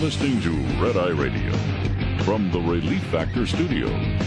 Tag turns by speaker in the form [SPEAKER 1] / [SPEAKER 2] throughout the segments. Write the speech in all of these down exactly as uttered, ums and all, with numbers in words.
[SPEAKER 1] listening to Red Eye Radio from the Relief Factor Studios.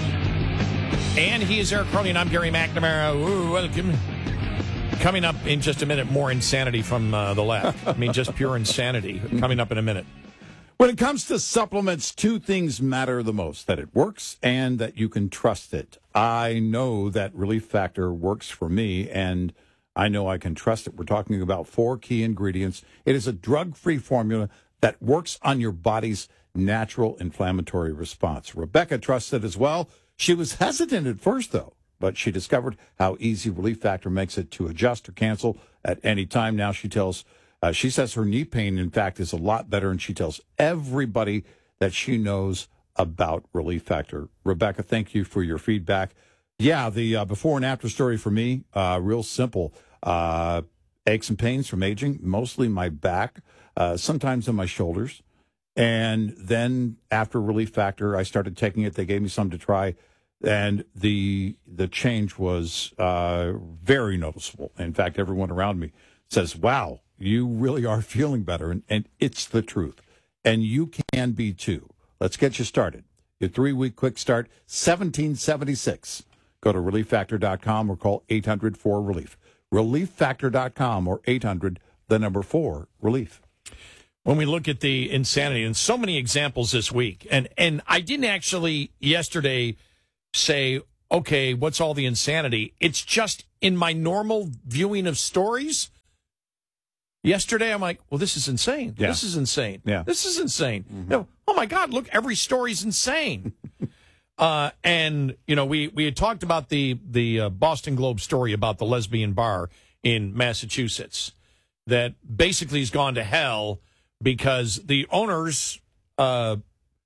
[SPEAKER 2] And he is Eric Crowley, and I'm Gary McNamara. Ooh, welcome. Coming up in just a minute, more insanity from uh, the left. I mean, just pure insanity. Coming up in a minute.
[SPEAKER 3] When it comes to supplements, two things matter the most, that it works and that you can trust it. I know that Relief Factor works for me, and I know I can trust it. We're talking about four key ingredients. It is a drug-free formula that works on your body's natural inflammatory response. Rebecca trusts it as well. She was hesitant at first, though, but she discovered how easy Relief Factor makes it to adjust or cancel at any time. Now she tells Uh, she says her knee pain, in fact, is a lot better, and she tells everybody that she knows about Relief Factor. Rebecca, thank you for your feedback. Yeah, the uh, before and after story for me, uh, real simple. Uh, aches and pains from aging, mostly my back, uh, sometimes in my shoulders. And then after Relief Factor, I started taking it. They gave me some to try, and the the change was uh, very noticeable. In fact, everyone around me says, wow, you really are feeling better, and, and it's the truth. And you can be, too. Let's get you started. Your three-week quick start, seventeen seventy-six. Go to relief factor dot com or call eight hundred four relief. relief factor dot com or eight hundred, the number four, relief.
[SPEAKER 2] When we look at the insanity, and so many examples this week, and, and I didn't actually yesterday say, okay, what's all the insanity? It's just in my normal viewing of stories. Yesterday, I'm like, well, this is insane.
[SPEAKER 3] Yeah.
[SPEAKER 2] This is insane.
[SPEAKER 3] Yeah.
[SPEAKER 2] This is insane.
[SPEAKER 3] Mm-hmm.
[SPEAKER 2] You know, oh, my God, look, every story's insane. uh, and, you know, we, we had talked about the, the uh, Boston Globe story about the lesbian bar in Massachusetts that basically has gone to hell because the owners, uh,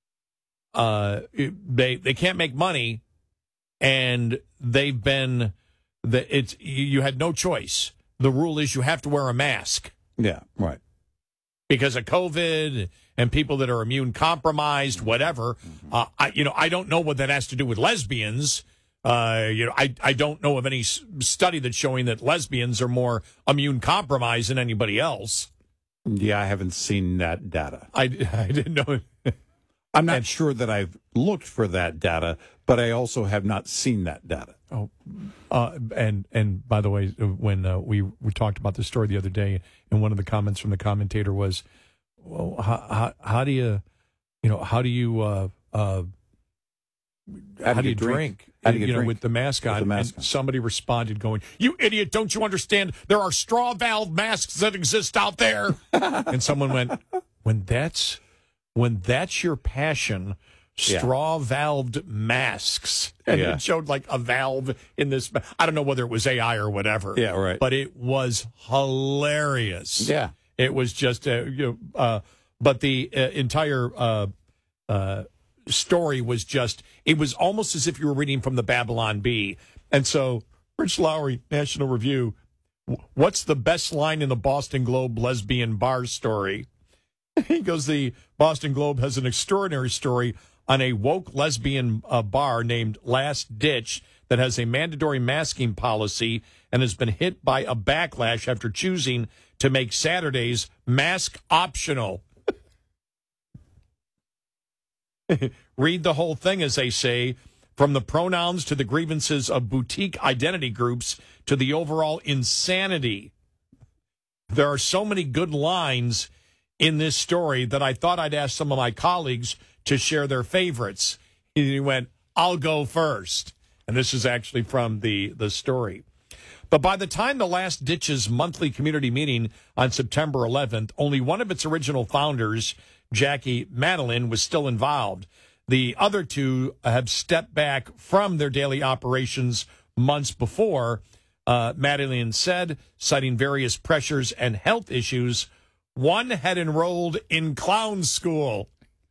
[SPEAKER 2] uh, they they can't make money, and they've been, the, it's you had no choice. The rule is you have to wear a mask.
[SPEAKER 3] Yeah, right.
[SPEAKER 2] Because of COVID and people that are immune compromised, whatever. Mm-hmm. Uh, I, you know, I don't know what that has to do with lesbians. Uh, you know, I, I don't know of any s- study that's showing that lesbians are more immune compromised than anybody else.
[SPEAKER 3] Yeah, I haven't seen that data.
[SPEAKER 2] I, I didn't know.
[SPEAKER 3] I'm not and, sure that I've looked for that data, but I also have not seen that data.
[SPEAKER 2] Oh, uh, and and by the way, when uh, we we talked about this story the other day, and one of the comments from the commentator was, "Well, how how, how do you, you know, how do you uh, uh, how, how do you drink, drink?
[SPEAKER 3] How do you,
[SPEAKER 2] you know,
[SPEAKER 3] drink?
[SPEAKER 2] with the mask on?"
[SPEAKER 3] The mask
[SPEAKER 2] and
[SPEAKER 3] on.
[SPEAKER 2] Somebody responded, going, "You idiot! Don't you understand? There are straw valve masks that exist out there." And someone went, "When that's when that's your passion." Straw valved masks, and
[SPEAKER 3] yeah.
[SPEAKER 2] it showed like a valve in this. I don't know whether it was A I or whatever.
[SPEAKER 3] Yeah, right.
[SPEAKER 2] But it was hilarious.
[SPEAKER 3] Yeah,
[SPEAKER 2] it was just. Uh, you know, uh, but the uh, entire uh, uh, story was just. It was almost as if you were reading from the Babylon Bee. And so, Rich Lowry, National Review. What's the best line in the Boston Globe lesbian bar story? He goes, the Boston Globe has an extraordinary story on a woke lesbian uh, bar named Last Ditch that has a mandatory masking policy and has been hit by a backlash after choosing to make Saturdays mask optional. Read the whole thing, as they say, from the pronouns to the grievances of boutique identity groups to the overall insanity. There are so many good lines in this story that I thought I'd ask some of my colleagues to share their favorites. He went, I'll go first. And this is actually from the, the story. But by the time the Last Ditch's monthly community meeting on September eleventh, only one of its original founders, Jackie Madeline, was still involved. The other two have stepped back from their daily operations months before. Uh, Madeline said, citing various pressures and health issues, one had enrolled in clown school.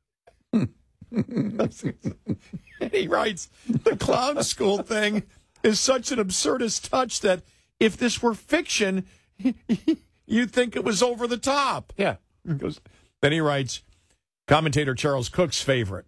[SPEAKER 2] He writes, the clown school thing is such an absurdist touch that if this were fiction, you'd think it was over the top.
[SPEAKER 3] Yeah.
[SPEAKER 2] He goes, then he writes, commentator Charles Cook's favorite.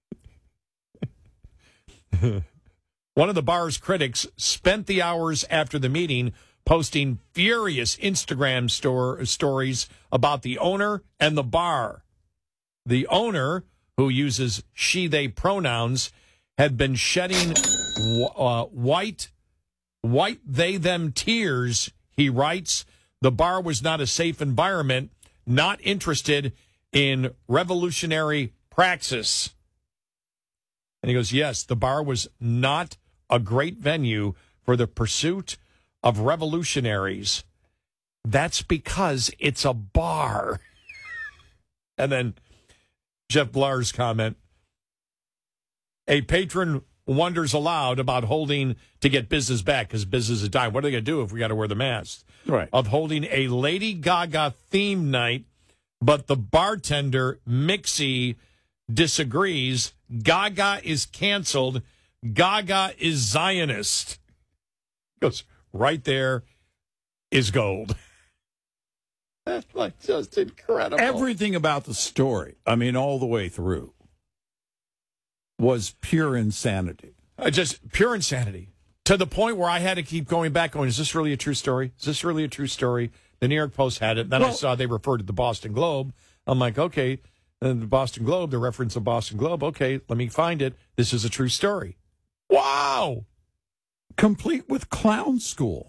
[SPEAKER 2] One of the bar's critics spent the hours after the meeting posting furious Instagram store, stories about the owner and the bar. the owner, who uses she, they pronouns, had been shedding uh, white, white they, them tears, he writes. The bar was not a safe environment, not interested in revolutionary praxis. And he goes, yes, the bar was not a great venue for the pursuit of revolutionaries. That's because it's a bar. And then Jeff Blar's comment, a patron wonders aloud about holding to get business back because business is dying. What are they going to do if we got to wear the masks?
[SPEAKER 3] Right.
[SPEAKER 2] Of holding a Lady Gaga theme night, but the bartender, Mixie, disagrees. Gaga is canceled. Gaga is Zionist. Goes, right there is gold. That's like just incredible.
[SPEAKER 3] Everything about the story, I mean, all the way through, was pure insanity.
[SPEAKER 2] Uh, just pure insanity. To the point where I had to keep going back, going, is this really a true story? Is this really a true story? The New York Post had it. Then well, I saw they referred to the Boston Globe. I'm like, okay, and the Boston Globe, the reference of Boston Globe. Okay, let me find it. This is a true story. Wow.
[SPEAKER 3] Complete with clown school.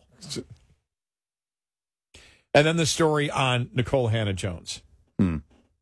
[SPEAKER 2] And then the story on Nicole Hannah-Jones.
[SPEAKER 3] Hmm.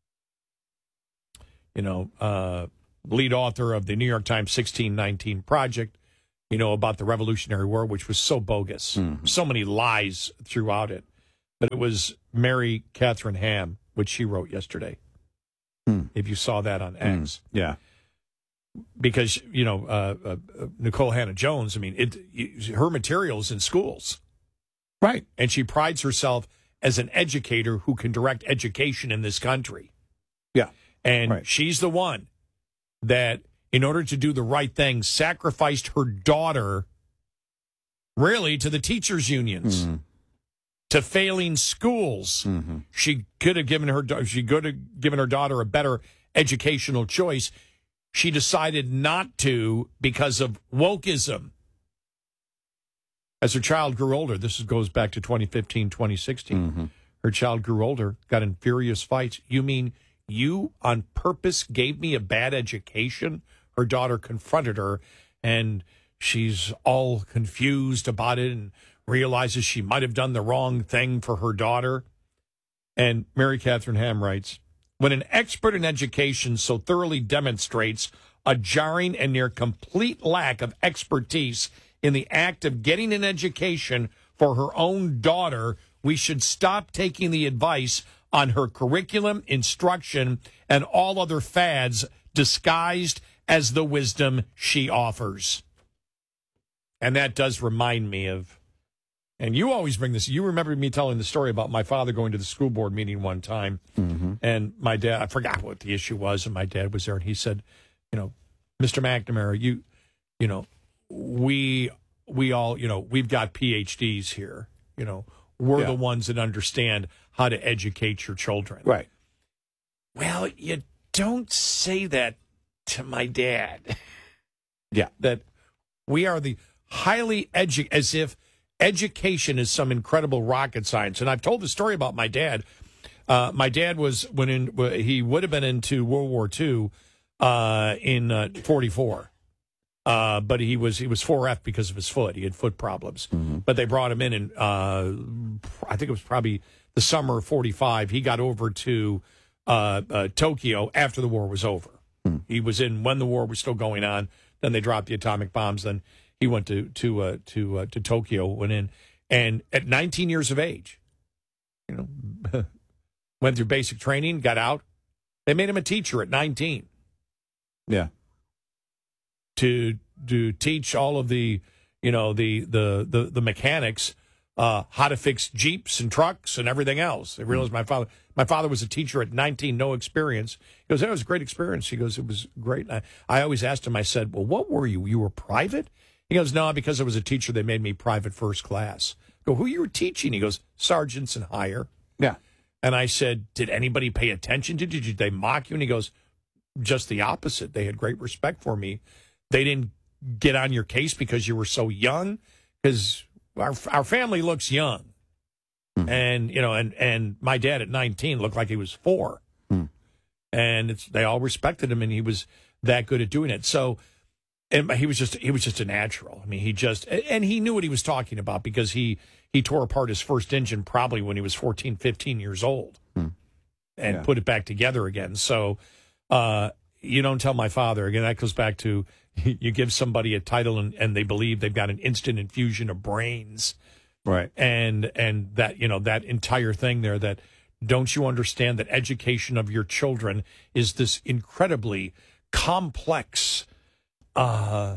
[SPEAKER 2] You know, uh, lead author of the New York Times sixteen nineteen Project, you know, about the Revolutionary War, which was so bogus. Mm-hmm. So many lies throughout it. But it was Mary Catherine Ham, which she wrote yesterday. Hmm. If you saw that on X.
[SPEAKER 3] Hmm. Yeah.
[SPEAKER 2] Because, you know, uh, uh, Nicole Hannah-Jones, I mean, it, it, her material's in schools.
[SPEAKER 3] Right.
[SPEAKER 2] And she prides herself as an educator who can direct education in this country.
[SPEAKER 3] Yeah.
[SPEAKER 2] And
[SPEAKER 3] right.
[SPEAKER 2] she's the one that, in order to do the right thing, sacrificed her daughter, really, to the teachers' unions, mm-hmm. to failing schools. Mm-hmm. She could have given her she could have given her daughter a better educational choice. She decided not to because of wokeism. As her child grew older, this goes back to twenty fifteen, twenty sixteen, mm-hmm. her child grew older, got in furious fights. You mean you on purpose gave me a bad education? Her daughter confronted her, and she's all confused about it and realizes she might have done the wrong thing for her daughter. And Mary Catherine Ham writes, when an expert in education so thoroughly demonstrates a jarring and near complete lack of expertise in the act of getting an education for her own daughter, we should stop taking the advice on her curriculum, instruction, and all other fads disguised as the wisdom she offers. And that does remind me of, and you always bring this, you remember me telling the story about my father going to the school board meeting one time, mm-hmm. and my dad, I forgot what the issue was, and my dad was there, and he said, you know, Mister McNamara, you, you know, we, we all, you know, we've got P H Ds here, you know, we're yeah. the ones that understand how to educate your children.
[SPEAKER 3] Right.
[SPEAKER 2] Well, you don't say that to my dad.
[SPEAKER 3] Yeah.
[SPEAKER 2] That we are the highly edu, as if education is some incredible rocket science. And I've told the story about my dad. Uh, my dad was, when in, he would have been into World War Two uh, in uh, forty-four. Uh, but he was he was four F because of his foot. He had foot problems. Mm-hmm. But they brought him in, and uh, I think it was probably the summer of forty-five. He got over to uh, uh, Tokyo after the war was over. Mm. He was in when the war was still going on. Then they dropped the atomic bombs. Then he went to to uh, to uh, to Tokyo. Went in, and at nineteen years of age, you know, went through basic training, got out. They made him a teacher at nineteen.
[SPEAKER 3] Yeah.
[SPEAKER 2] To to teach all of the, you know, the the the, the mechanics uh, how to fix Jeeps and trucks and everything else. I realized my father my father was a teacher at nineteen, no experience. He goes, that was a great experience. He goes, it was great. I, I always asked him, I said, well, what were you? You were private? He goes, no, because I was a teacher, they made me private first class. I go, who you were teaching? He goes, sergeants and higher.
[SPEAKER 3] Yeah.
[SPEAKER 2] And I said, did anybody pay attention to you? Did they mock you? And he goes, just the opposite. They had great respect for me. They didn't get on your case because you were so young, because our our family looks young. Mm. And, you know, and, and my dad at nineteen looked like he was four. Mm. and it's they all respected him, and he was that good at doing it. So, and he was just he was just a natural. I mean, he just and he knew what he was talking about because he he tore apart his first engine probably when he was fourteen, fifteen years old, hmm. and yeah. put it back together again. So, uh, you don't tell my father again. That goes back to you give somebody a title and, and they believe they've got an instant infusion of brains.
[SPEAKER 3] Right.
[SPEAKER 2] And and that, you know, that entire thing there, that don't you understand that education of your children is this incredibly complex uh,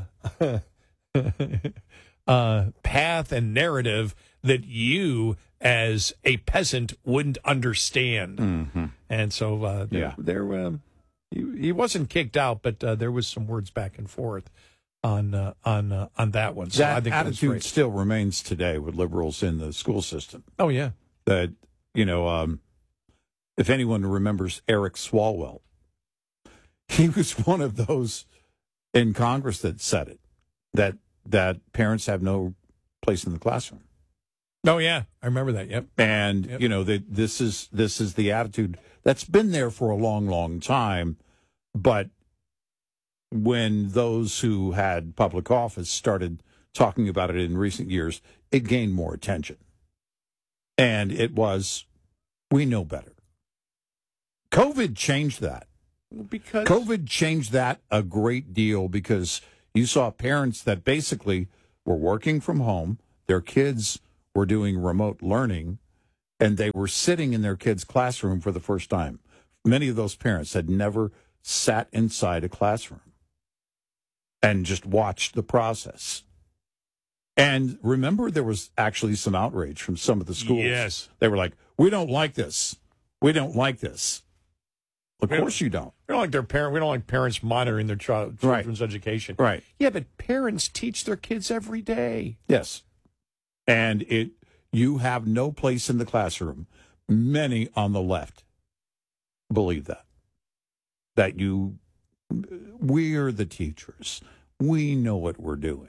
[SPEAKER 2] uh, path and narrative that you as a peasant wouldn't understand.
[SPEAKER 3] Mm-hmm.
[SPEAKER 2] And so uh, there,
[SPEAKER 3] yeah.
[SPEAKER 2] there um, he, he wasn't kicked out, but uh, there was some words back and forth on uh, on uh, on that one. So
[SPEAKER 3] that
[SPEAKER 2] I think
[SPEAKER 3] attitude still remains today with liberals in the school system.
[SPEAKER 2] Oh yeah,
[SPEAKER 3] that you know, um, if anyone remembers Eric Swalwell, he was one of those in Congress that said it, that that parents have no place in the classroom.
[SPEAKER 2] Oh yeah, I remember that. Yep.
[SPEAKER 3] And
[SPEAKER 2] yep.
[SPEAKER 3] you know that this is this is the attitude that's been there for a long, long time, but when those who had public office started talking about it in recent years, it gained more attention. And it was, we know better. COVID changed that.
[SPEAKER 2] Because
[SPEAKER 3] COVID changed that a great deal because you saw parents that basically were working from home, their kids were doing remote learning, and they were sitting in their kids' classroom for the first time. Many of those parents had never sat inside a classroom and just watched the process. And remember, there was actually some outrage from some of the schools.
[SPEAKER 2] Yes.
[SPEAKER 3] They were like, we don't like this. We don't like this. Of we course you don't.
[SPEAKER 2] We don't like their parent. We don't like parents monitoring their child, children's right. education.
[SPEAKER 3] Right.
[SPEAKER 2] Yeah, but parents teach their kids every day.
[SPEAKER 3] Yes. And it, you have no place in the classroom. Many on the left believe that. That you, we're the teachers. We know what we're doing.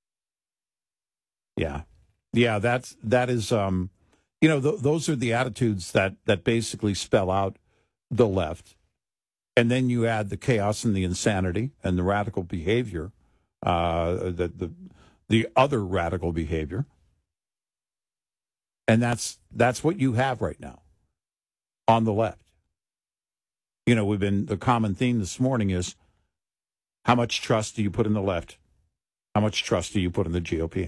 [SPEAKER 3] Yeah. Yeah, that's, that is, um, you know, th- those are the attitudes that, that basically spell out the left. And then you add the chaos and the insanity and the radical behavior, uh, the, the, the other radical behavior. And that's, that's what you have right now on the left. You know, we've been, the common theme this morning is how much trust do you put in the left? How much trust do you put in the G O P?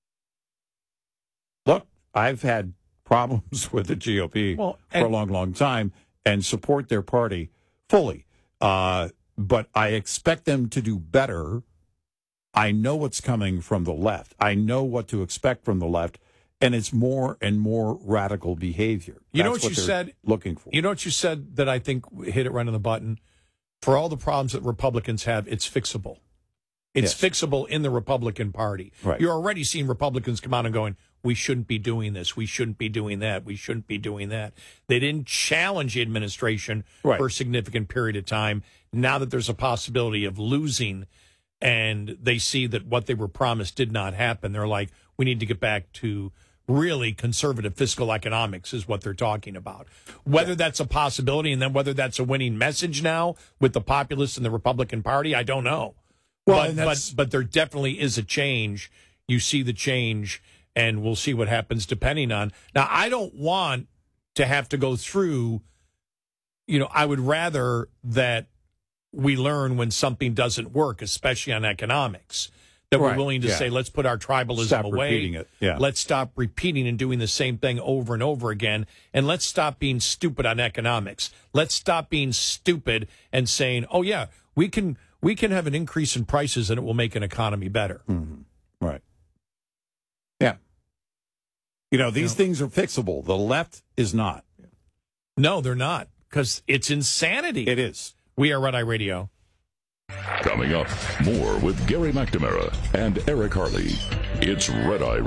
[SPEAKER 3] Look, I've had problems with the G O P well, for a long, long time and support their party fully. Uh, but I expect them to do better. I know what's coming from the left. I know what to expect from the left. And it's more and more radical behavior.
[SPEAKER 2] You know
[SPEAKER 3] That's
[SPEAKER 2] what you said?
[SPEAKER 3] Looking for.
[SPEAKER 2] You know what you said that I think hit it right on the button? For all the problems that Republicans have, it's fixable. It's yes. fixable in the Republican Party.
[SPEAKER 3] Right.
[SPEAKER 2] You're already seeing Republicans come out and going, we shouldn't be doing this. We shouldn't be doing that. We shouldn't be doing that. They didn't challenge the administration right. for a significant period of time. Now that there's a possibility of losing and they see that what they were promised did not happen, they're like, we need to get back to really conservative fiscal economics is what they're talking about. Whether that's a possibility and then whether that's a winning message now with the populists in the Republican Party, I don't know. Well, but, but but there definitely is a change. You see the change, and we'll see what happens depending on. Now, I don't want to have to go through, you know, I would rather that we learn when something doesn't work, especially on economics. That right. we're willing to yeah. say, let's put our tribalism
[SPEAKER 3] stop
[SPEAKER 2] away.
[SPEAKER 3] Repeating it. Yeah.
[SPEAKER 2] Let's stop repeating and doing the same thing over and over again. And let's stop being stupid on economics. Let's stop being stupid and saying, oh, yeah, we can we can have an increase in prices and it will make an economy better.
[SPEAKER 3] Mm-hmm. Right. Yeah. You know, these you know, things are fixable. The left is not.
[SPEAKER 2] No, they're not, because it's insanity.
[SPEAKER 3] It is.
[SPEAKER 2] We are Red Eye Radio.
[SPEAKER 1] Coming up, more with Gary McNamara and Eric Harley. It's Red Eye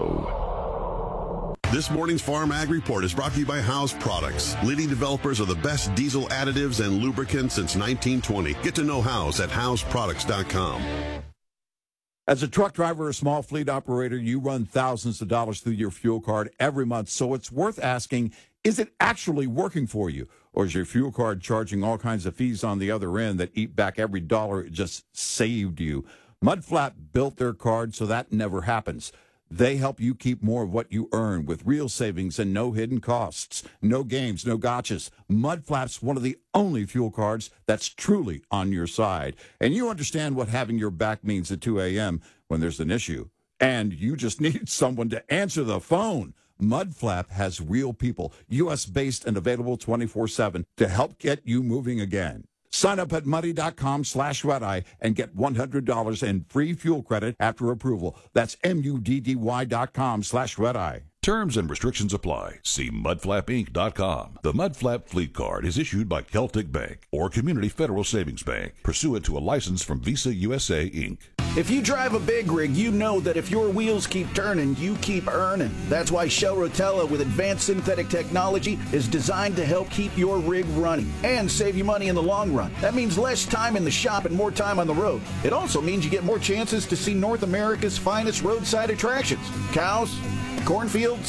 [SPEAKER 1] Radio.
[SPEAKER 4] This morning's Farm Ag Report is brought to you by House Products, leading developers of the best diesel additives and lubricants since nineteen twenty. Get to know House at house products dot com.
[SPEAKER 3] As a truck driver or small fleet operator, you run thousands of dollars through your fuel card every month, so it's worth asking, Is it actually working for you? Or is your fuel card charging all kinds of fees on the other end that eat back every dollar it just saved you? Mudflap built their card so that never happens. They help you keep more of what you earn with real savings and no hidden costs. No games, no gotchas. Mudflap's one of the only fuel cards that's truly on your side. And you understand what having your back means at two a.m. when there's an issue. And you just need someone to answer the phone. Mudflap has real people, U S-based and available twenty-four seven to help get you moving again. Sign up at muddy.com slash red-eye and get one hundred dollars in free fuel credit after approval. That's M-U-D-D-Y dot com slash red-eye.
[SPEAKER 1] Terms and restrictions apply. See mudflap inc dot com. The Mudflap Fleet Card is issued by Celtic Bank or Community Federal Savings Bank, pursuant to a license from Visa U S A, Incorporated.
[SPEAKER 5] If you drive a big rig, you know that if your wheels keep turning, you keep earning. That's why Shell Rotella with advanced synthetic technology is designed to help keep your rig running and save you money in the long run. That means less time in the shop and more time on the road. It also means you get more chances to see North America's finest roadside attractions. Cows, cornfields,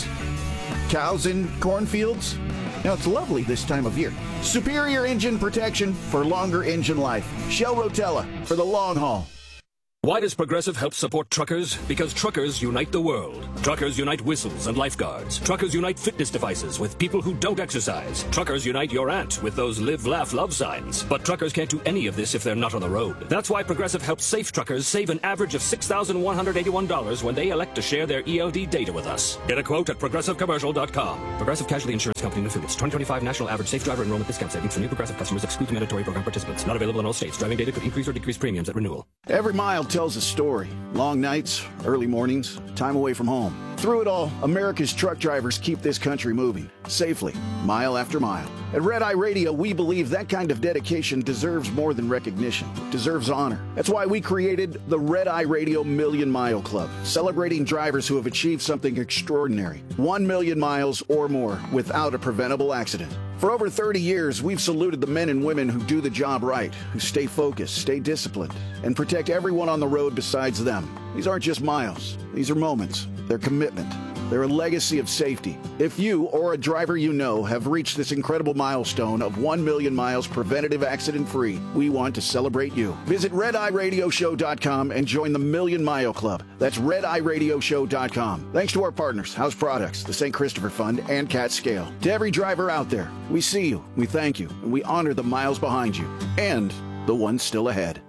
[SPEAKER 5] cows in cornfields. Now, it's lovely this time of year. Superior engine protection for longer engine life. Shell Rotella for the long haul.
[SPEAKER 6] Why does Progressive help support truckers? Because truckers unite the world. Truckers unite whistles and lifeguards. Truckers unite fitness devices with people who don't exercise. Truckers unite your aunt with those live, laugh, love signs. But truckers can't do any of this if they're not on the road. That's why Progressive helps safe truckers save an average of six thousand one hundred eighty-one dollars when they elect to share their E L D data with us. Get a quote at progressive commercial dot com. Progressive Casualty Insurance Company and Affiliates. twenty twenty-five National Average Safe Driver Enrollment Discount Savings for new Progressive customers excludes mandatory program participants. Not available in all states. Driving data could increase or decrease premiums at renewal.
[SPEAKER 5] Every mile tells a story. Long nights, early mornings, time away from home. Through it all, America's truck drivers keep this country moving, safely, mile after mile. At Red Eye Radio, we believe that kind of dedication deserves more than recognition. It deserves honor. That's why we created the Red Eye Radio Million Mile Club, celebrating drivers who have achieved something extraordinary. One million miles or more without a preventable accident. For over thirty years, we've saluted the men and women who do the job right, who stay focused, stay disciplined, and protect everyone on the road besides them. These aren't just miles. These are moments. They're commitment. They're a legacy of safety. If you or a driver you know have reached this incredible milestone of one million miles preventative accident-free, we want to celebrate you. Visit red eye radio show dot com and join the Million Mile Club. That's red eye radio show dot com. Thanks to our partners, House Products, the Saint Christopher Fund, and Cat Scale. To every driver out there, we see you, we thank you, and we honor the miles behind you and the ones still ahead.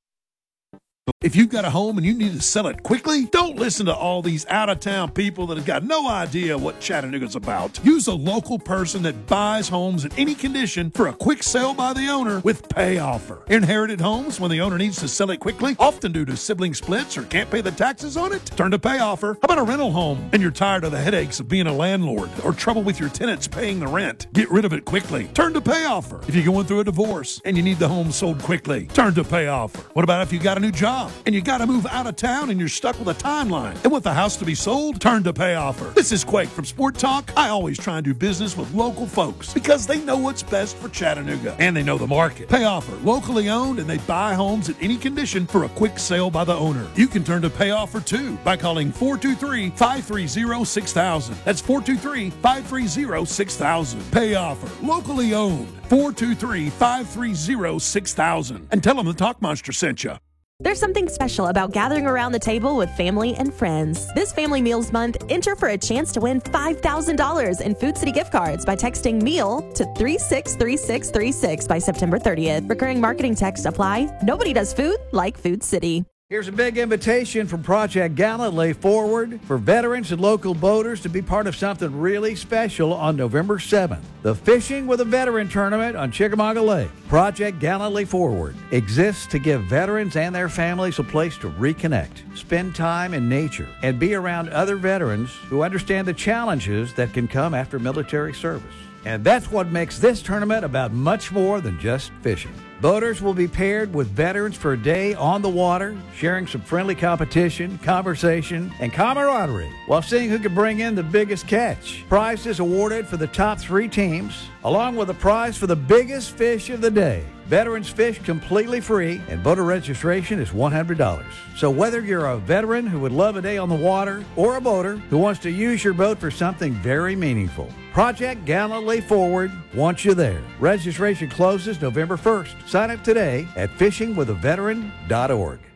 [SPEAKER 7] If you've got a home and you need to sell it quickly, don't listen to all these out-of-town people that have got no idea what Chattanooga's about. Use a local person that buys homes in any condition for a quick sale by the owner with Pay Offer. Inherited homes, when the owner needs to sell it quickly, often due to sibling splits or can't pay the taxes on it, turn to Pay Offer. How about a rental home and you're tired of the headaches of being a landlord or trouble with your tenants paying the rent? Get rid of it quickly. Turn to Pay Offer. If you're going through a divorce and you need the home sold quickly, turn to Pay Offer. What about if you got a new job and you got to move out of town and you're stuck with a timeline and want the house to be sold? Turn to Pay Offer. This is Quake from Sport Talk. I always try and do business with local folks because they know what's best for Chattanooga and they know the market. Pay Offer, locally owned, and they buy homes in any condition for a quick sale by the owner. You can turn to Pay Offer too by calling four two three, five three zero, six thousand. That's four two three, five three zero, six thousand. Pay Offer, locally owned. four two three, five three zero, six thousand. And tell them the Talk Monster sent you.
[SPEAKER 8] There's something special about gathering around the table with family and friends. This Family Meals Month, enter for a chance to win five thousand dollars in Food City gift cards by texting MEAL to three six three six three six by September thirtieth. Recurring marketing text apply. Nobody does food like Food City.
[SPEAKER 9] Here's a big invitation from Project Gallantly Forward for veterans and local boaters to be part of something really special on November seventh. The Fishing with a Veteran Tournament on Chickamauga Lake. Project Gallantly Forward exists to give veterans and their families a place to reconnect, spend time in nature, and be around other veterans who understand the challenges that can come after military service. And that's what makes this tournament about much more than just fishing. Boaters will be paired with veterans for a day on the water, sharing some friendly competition, conversation, and camaraderie while seeing who can bring in the biggest catch. Prizes awarded for the top three teams, along with a prize for the biggest fish of the day. Veterans fish completely free, and boater registration is one hundred dollars. So whether you're a veteran who would love a day on the water or a boater who wants to use your boat for something very meaningful, Project Gallantly Forward wants you there. Registration closes November first. Sign up today at fishing with a veteran dot org.